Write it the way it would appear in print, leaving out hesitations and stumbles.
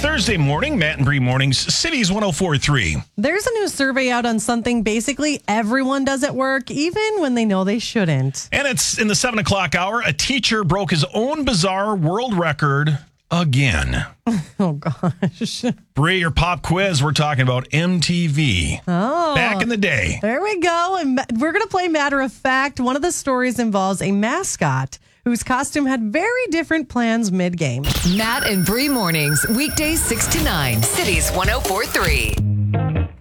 Thursday morning, Matt and Bree mornings, Cities 104.3. There's a new survey out on something basically everyone does at work, even when they know they shouldn't. And it's in the 7 o'clock hour. A teacher broke his own bizarre world record again. Oh, gosh. Bree, your pop quiz, we're talking about MTV. Oh. Back in the day. There we go. And we're going to play Matter of Fact. One of the stories involves a mascot whose costume had very different plans mid-game. Matt and Bree mornings, weekdays 6 to 9, Cities 104.3.